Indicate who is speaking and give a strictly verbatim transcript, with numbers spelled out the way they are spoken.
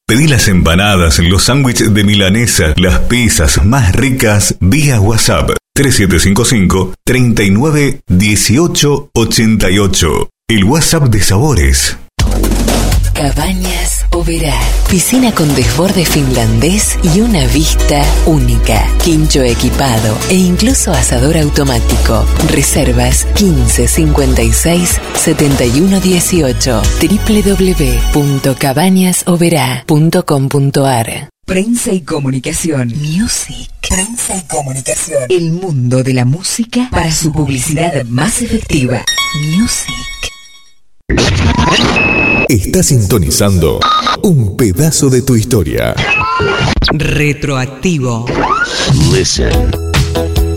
Speaker 1: Pedí las empanadas, los sándwiches de milanesa, las pizzas más ricas vía WhatsApp tres siete cinco cinco, tres nueve uno ocho ocho ocho. El WhatsApp de Sabores.
Speaker 2: Cabañas Oberá. Piscina con desborde finlandés y una vista única. Quincho equipado e incluso asador automático. Reservas quince cincuenta y seis setenta y uno dieciocho. doble u doble u doble u punto cabañas oberá punto com punto ar.
Speaker 3: Prensa y comunicación.
Speaker 2: Music.
Speaker 3: Prensa y comunicación. El mundo de la música para su publicidad más efectiva.
Speaker 2: Music.
Speaker 1: Está sintonizando un pedazo de tu historia.
Speaker 3: Retroactivo.
Speaker 4: Listen.